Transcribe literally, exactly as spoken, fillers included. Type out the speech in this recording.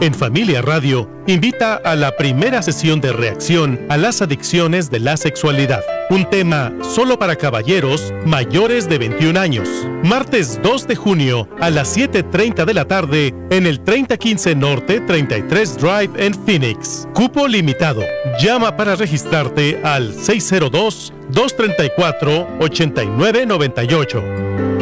En Familia Radio, invita a la primera sesión de reacción a las adicciones de la sexualidad. Un tema solo para caballeros mayores de veintiún años. Martes dos de junio a las siete treinta de la tarde en el treinta quince Norte treinta y tres Drive en Phoenix. Cupo limitado. Llama para registrarte al seis cero dos, dos tres cuatro, ocho nueve nueve ocho.